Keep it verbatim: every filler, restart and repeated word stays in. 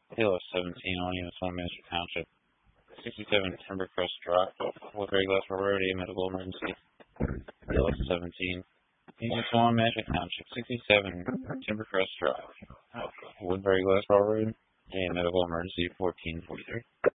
Hill seventeen on Enos One Master Township. sixty-seven Timbercrest Drive, Woodbury Glassboro Road, a medical emergency. Hill seventeen. Enos One Master Township. sixty-seven Timbercrest Drive, Woodbury Glassboro Road, a medical emergency. fourteen forty-three.